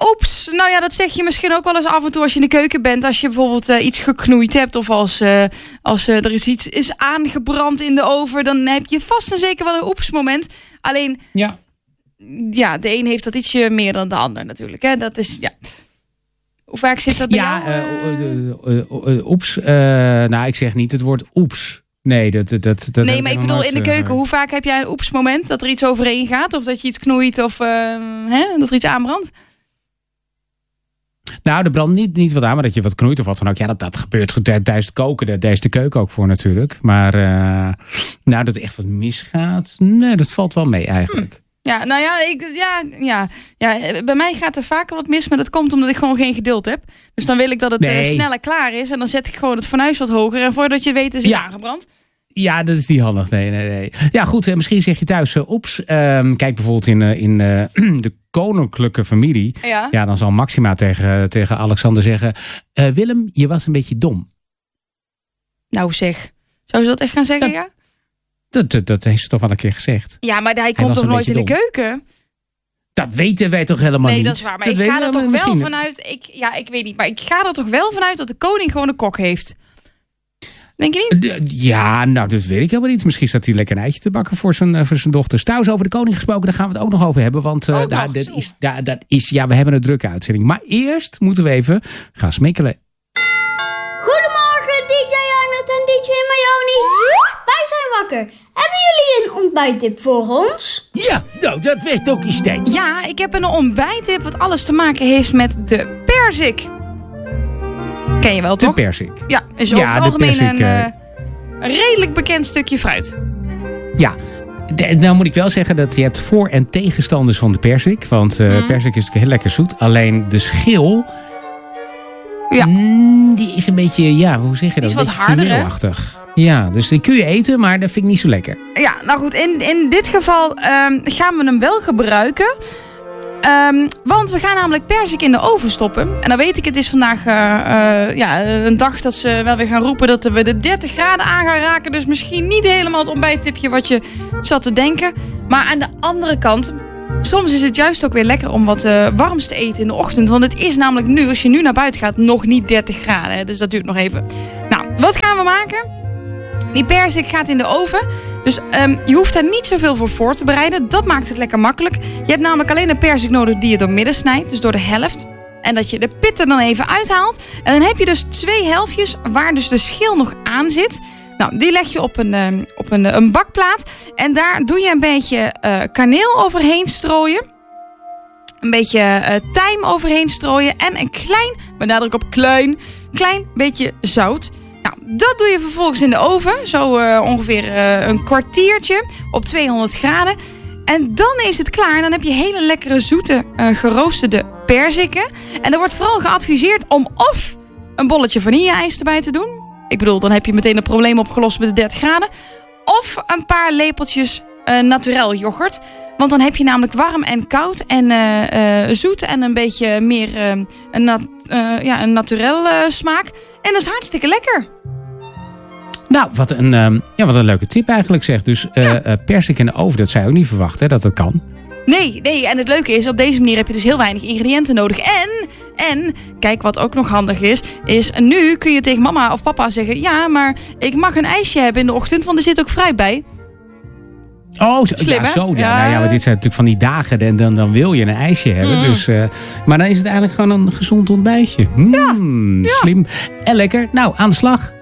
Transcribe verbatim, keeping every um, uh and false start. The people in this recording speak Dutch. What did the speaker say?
oeps, nou ja, dat zeg je misschien ook wel eens af en toe als je in de keuken bent. Als je bijvoorbeeld uh, iets geknoeid hebt of als, uh, als uh, er is iets is aangebrand in de oven, dan heb je vast en zeker wel een oeps moment. Alleen, ja, ja de een heeft dat ietsje meer dan de ander natuurlijk. Hè? Dat is, ja. Hoe vaak zit dat bij ja, jou? Uh, uh, uh, uh, uh, oeps. Uh, nou, ik zeg niet het woord oeps. Nee, dat, dat, dat, dat nee, maar ik bedoel in de keuken. Hoe vaak heb jij een oeps moment dat er iets overheen gaat? Of dat je iets knoeit of uh, hè, dat er iets aanbrandt? Nou, er brandt niet, niet wat aan, maar dat je wat knoeit of wat dan ook. Ja, dat, dat gebeurt tijdens het koken. Daar is de keuken ook voor natuurlijk. Maar uh, nou, dat er echt wat misgaat, nee, dat valt wel mee eigenlijk. Hm. Ja, nou ja, ik, ja, ja, ja, bij mij gaat er vaker wat mis, maar dat komt omdat ik gewoon geen geduld heb. Dus dan wil ik dat het nee. uh, sneller klaar is en dan zet ik gewoon het fornuis wat hoger en voordat je het weet is het ja. aangebrand. Ja, dat is niet handig. Nee, nee, nee. Ja, goed. Misschien zeg je thuis, uh, oeps. Uh, kijk bijvoorbeeld in, uh, in uh, de koninklijke familie. Ja. Ja, dan zal Maxima tegen, tegen Alexander zeggen, Uh, Willem, je was een beetje dom. Nou zeg, zou ze dat echt gaan zeggen, ja? ja? Dat, dat, dat heeft ze toch wel een keer gezegd. Ja, maar hij komt hij toch nooit in de dom. keuken? Dat weten wij toch helemaal nee, niet? Nee, dat is waar. Maar dat ik ga er toch wel misschien. vanuit... Ik, ja, ik weet niet. Maar ik ga er toch wel vanuit dat de koning gewoon een kok heeft. Denk je niet? Ja, nou, dat weet ik helemaal niet. Misschien staat hij lekker een eitje te bakken voor zijn, voor zijn dochters. Trouwens, over de koning gesproken, daar gaan we het ook nog over hebben. Want uh, daar, dat is, daar, dat is, ja, we hebben een drukke uitzending. Maar eerst moeten we even gaan smikkelen. Goedemorgen, D J Arnold en D J Mayoni. Wij zijn wakker. Hebben jullie een ontbijttip voor ons? Ja, nou, dat werd ook eens tijd. Ja, ik heb een ontbijttip wat alles te maken heeft met de perzik. Ken je wel, toch? De perzik. Ja, is over ja, het algemeen perzik, een uh, redelijk bekend stukje fruit. Ja, de, nou moet ik wel zeggen dat je hebt voor- en tegenstanders van de perzik. Want uh, mm. perzik is natuurlijk heel lekker zoet. Alleen de schil, ja. mm, die is een beetje, ja, hoe zeg je dat? Die is wat harder, hè? Ja, dus die kun je eten, maar dat vind ik niet zo lekker. Ja, nou goed, in, in dit geval um, gaan we hem wel gebruiken. Um, want we gaan namelijk perzik in de oven stoppen. En dan weet ik, het is vandaag uh, uh, ja, een dag dat ze wel weer gaan roepen dat we de dertig graden aan gaan raken. Dus misschien niet helemaal het ontbijttipje wat je zat te denken. Maar aan de andere kant, soms is het juist ook weer lekker om wat uh, warms te eten in de ochtend. Want het is namelijk nu, als je nu naar buiten gaat, nog niet dertig graden. Hè? Dus dat duurt nog even. Nou, wat gaan we maken? Die perzik gaat in de oven. Dus um, je hoeft daar niet zoveel voor voor te bereiden. Dat maakt het lekker makkelijk. Je hebt namelijk alleen een perzik nodig die je door midden snijdt. Dus door de helft. En dat je de pit er dan even uithaalt. En dan heb je dus twee helftjes waar dus de schil nog aan zit. Nou, die leg je op een, um, op een, een bakplaat. En daar doe je een beetje uh, kaneel overheen strooien. Een beetje uh, tijm overheen strooien. En een klein, met nadruk op klein, klein beetje zout. Nou, dat doe je vervolgens in de oven. Zo uh, ongeveer uh, een kwartiertje op tweehonderd graden. En dan is het klaar. Dan heb je hele lekkere zoete uh, geroosterde perziken. En er wordt vooral geadviseerd om of een bolletje vanille-ijs erbij te doen. Ik bedoel, dan heb je meteen het probleem opgelost met de dertig graden. Of een paar lepeltjes uh, naturel yoghurt. Want dan heb je namelijk warm en koud en uh, uh, zoet en een beetje meer uh, een, nat, uh, ja, een naturel uh, smaak. En dat is hartstikke lekker. Nou, wat een, uh, ja, wat een leuke tip eigenlijk zeg. Dus uh, ja. uh, persik in de oven, dat zou je ook niet verwachten hè, dat dat kan. Nee, nee, en het leuke is, op deze manier heb je dus heel weinig ingrediënten nodig. En, en, kijk wat ook nog handig is, is nu kun je tegen mama of papa zeggen, ja, maar ik mag een ijsje hebben in de ochtend, want er zit ook fruit bij. Oh, zo, Slim, ja, zo. Ja, ja. Nou ja, maar dit zijn natuurlijk van die dagen, en dan, dan wil je een ijsje hebben. Mm. Dus, uh, maar dan is het eigenlijk gewoon een gezond ontbijtje. Mm, ja. Ja. Slim en lekker. Nou, aan de slag.